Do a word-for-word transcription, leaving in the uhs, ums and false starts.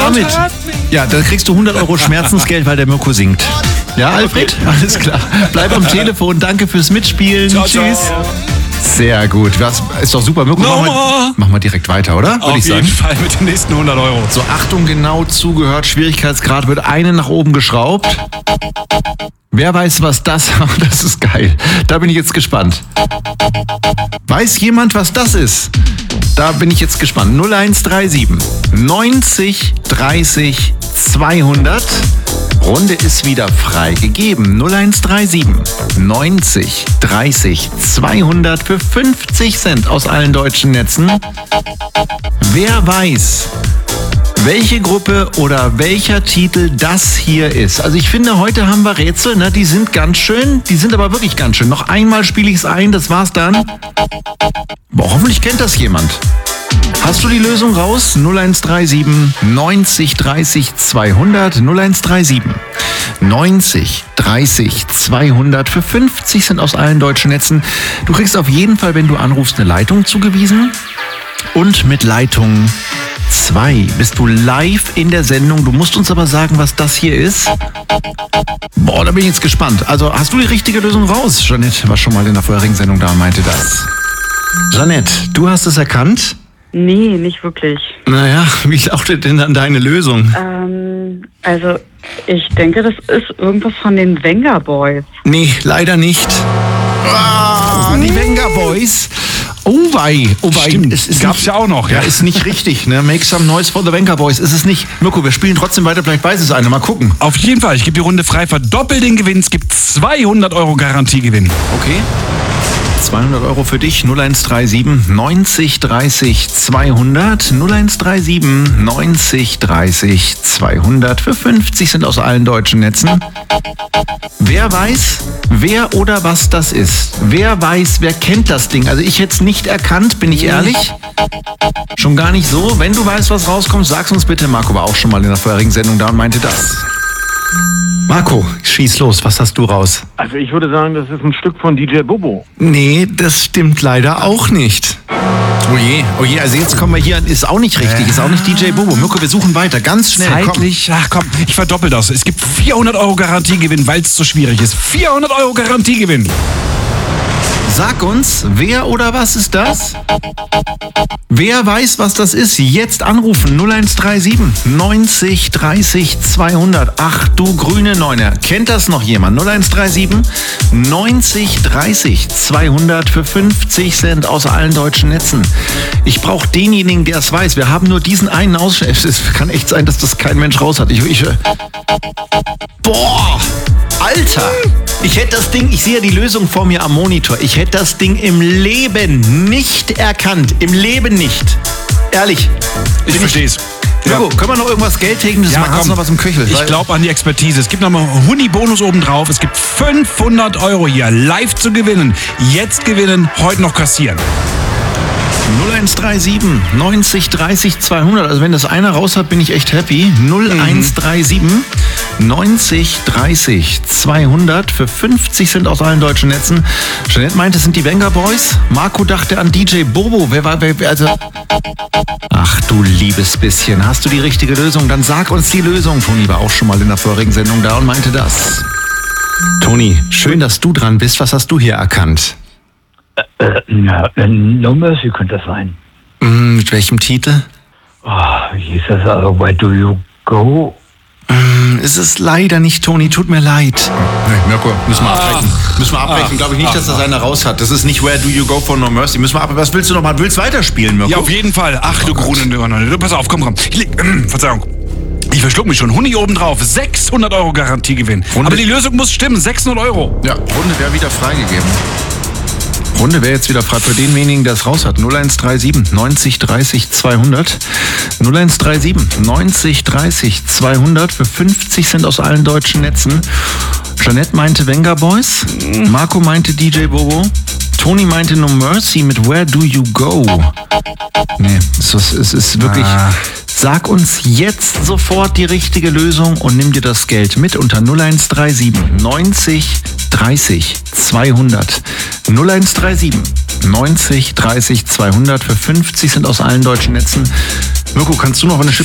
damit, ja, da kriegst du hundert Euro Schmerzensgeld, weil der Mirko singt. Ja, Alfred? Alles klar. Bleib am Telefon. Danke fürs Mitspielen. Ciao, Tschüss. ciao. Sehr gut. Das ist doch super. Mirko, No mach mal, mach mal direkt weiter, oder? Würde Auf ich jeden sagen. Fall mit den nächsten hundert Euro. So, Achtung, genau zugehört. Schwierigkeitsgrad wird eine nach oben geschraubt. Wer weiß, was das... Das ist geil. Da bin ich jetzt gespannt. Weiß jemand, was das ist? Da bin ich jetzt gespannt. null eins drei sieben neunzig dreißig zweihundert. Runde ist wieder freigegeben. null eins drei sieben neunzig dreißig zweihundert für fünfzig Cent aus allen deutschen Netzen. Wer weiß, welche Gruppe oder welcher Titel das hier ist? Also ich finde, heute haben wir Rätsel, ne? Die sind ganz schön, die sind aber wirklich ganz schön. Noch einmal spiele ich es ein, das war's dann. Boah, hoffentlich kennt das jemand. Hast du die Lösung raus? null eins drei sieben neunzig dreißig zweihundert. null eins drei sieben neunzig dreißig zweihundert für fünfzig Cent aus allen deutschen Netzen. Du kriegst auf jeden Fall, wenn du anrufst, eine Leitung zugewiesen. Und mit Leitung zwei bist du live in der Sendung. Du musst uns aber sagen, was das hier ist. Boah, da bin ich jetzt gespannt. Also, hast du die richtige Lösung raus? Jeanette war schon mal in der vorherigen Sendung da und meinte das. Jeanette, du hast es erkannt? Nee, nicht wirklich. Naja, wie lautet denn dann deine Lösung? Ähm, also, ich denke, das ist irgendwas von den Venga Boys. Nee, leider nicht. Ah, die Venga Boys. Oh wei, oh wei. Stimmt, es ist gab's nicht, ja auch noch, ja. Ja, ist nicht richtig, ne? Make some noise for the Venga Boys. Ist es nicht. Mirko, wir spielen trotzdem weiter, vielleicht weiß es einer. Mal gucken. Auf jeden Fall, ich gebe die Runde frei, verdoppel den Gewinn, es gibt zweihundert Euro Garantiegewinn. Okay. zweihundert Euro für dich. null eins drei sieben neunzig dreißig zweihundert. null eins drei sieben neunzig dreißig zweihundert für fünfzig Cent aus allen deutschen Netzen. Wer weiß, wer oder was das ist? Wer weiß, wer kennt das Ding? Also ich hätte es nicht erkannt, bin ich ehrlich. Schon gar nicht so. Wenn du weißt, was rauskommt, sag's uns bitte. Marco war auch schon mal in der vorherigen Sendung da und meinte das. Marco, schieß los. Was hast du raus? Also ich würde sagen, das ist ein Stück von D J Bobo. Nee, das stimmt leider auch nicht. Oh je, oh je, also jetzt kommen wir hier, ist auch nicht richtig, ist auch nicht D J Bobo. Mirko, wir suchen weiter, ganz schnell, Zeitlich, ach komm, ich verdoppel das. Es gibt vierhundert Euro Garantiegewinn, weil es so schwierig ist. vierhundert Euro Garantiegewinn. komm. Sag uns, wer oder was ist das? Wer weiß, was das ist? Jetzt anrufen, null eins drei sieben neunzig dreißig zweihundert. Ach du grüne Neune, kennt das noch jemand? null eins drei sieben neunzig dreißig zweihundert für fünfzig Cent aus allen deutschen Netzen. Ich brauche denjenigen, der es weiß. Wir haben nur diesen einen Ausschnitt. Es kann echt sein, dass das kein Mensch raus hat. Ich, ich, boah, Alter! Ich hätte das Ding, ich sehe ja die Lösung vor mir am Monitor. Ich hätte das Ding im Leben nicht erkannt. Im Leben nicht. Ehrlich. Ich versteh's. Mirko, können wir noch irgendwas Geldtechnisches Ja, machen? Hast du komm. noch was im Köchel? Ich Weil- glaube an die Expertise. Es gibt nochmal einen Huni-Bonus obendrauf. Es gibt fünfhundert Euro hier live zu gewinnen. Jetzt gewinnen, heute noch kassieren. null eins drei sieben neunzig dreißig zweihundert. Also wenn das einer raus hat, bin ich echt happy. null eins drei sieben neunzig dreißig zweihundert für fünfzig Cent aus allen deutschen Netzen. Jeanette meinte, es sind die Venga Boys. Marco dachte an D J Bobo. Wer war, wer, wer- also... Ach du liebes bisschen. Hast du die richtige Lösung? Dann sag uns die Lösung. Toni war auch schon mal in der vorigen Sendung da und meinte das. Toni, schön, dass du dran bist. Was hast du hier erkannt? Äh, ja, äh, No Mercy könnte das sein. Hm, mit welchem Titel? Oh, wie hieß das also? Where do you go? Hm, es ist leider nicht Toni, tut mir leid. Nee, Mirko, müssen wir abbrechen. Müssen wir abbrechen. Glaube ich nicht, dass das einer raus hat. Das ist nicht Where do you go for No Mercy. Müssen wir abbrechen. Was willst du noch mal? Willst du weiterspielen, Mirko? Ja, auf jeden Fall. Ach du Oh Gott. grüne, du pass auf, komm, komm. Ich leg, äh, Verzeihung. Ich verschluck mich schon. Huni obendrauf. sechshundert Euro Garantiegewinn. Runde- Aber die Lösung muss stimmen. sechshundert Euro. Ja, Runde wäre wieder freigegeben. Runde wäre jetzt wieder frei für denjenigen, der es raus hat. null eins drei sieben neunzig dreißig zweihundert. null eins drei sieben neunzig dreißig zweihundert für fünfzig Cent aus allen deutschen Netzen. Jeanette meinte Venga Boys. Marco meinte D J Bobo. Toni meinte No Mercy mit Where Do You Go. Nee, es ist, es ist wirklich... Ah. Sag uns jetzt sofort die richtige Lösung und nimm dir das Geld mit unter null eins drei sieben neunzig dreißig zweihundert. null eins drei sieben neunzig dreißig zweihundert für fünfzig Cent aus allen deutschen Netzen. Mirko, kannst du noch eine